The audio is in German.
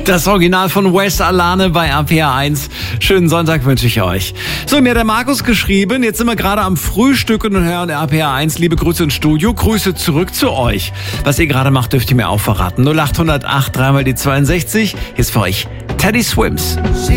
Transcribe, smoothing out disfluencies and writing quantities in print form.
Das Original von Wes Alane bei RPR1. Schönen Sonntag wünsche ich euch. So, mir hat der Markus geschrieben, jetzt sind wir gerade am Frühstücken und hören RPR1. Liebe Grüße ins Studio, Grüße zurück zu euch. Was ihr gerade macht, dürft ihr mir auch verraten. 0808 3 mal die 62. Hier ist für euch Teddy Swims.